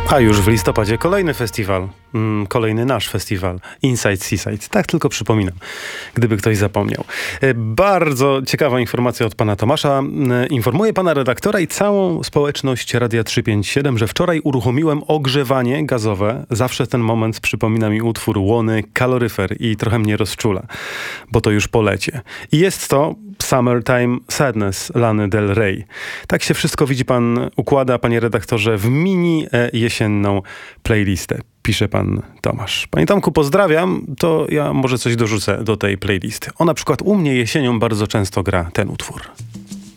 A już w listopadzie kolejny festiwal, kolejny nasz festiwal, Inside Seaside. Tak tylko przypominam, gdyby ktoś zapomniał. Bardzo ciekawa informacja od pana Tomasza. Informuję pana redaktora i całą społeczność Radia 357, że wczoraj uruchomiłem ogrzewanie gazowe. Zawsze ten moment przypomina mi utwór Łony, Kaloryfer i trochę mnie rozczula, bo to już po lecie. I jest to Summertime Sadness Lany Del Rey. Tak się wszystko, widzi pan, układa, panie redaktorze, w mini jesienną playlistę. Pisze pan Tomasz. Panie Tomku, pozdrawiam, to ja może coś dorzucę do tej playlisty. O, na przykład u mnie jesienią bardzo często gra ten utwór.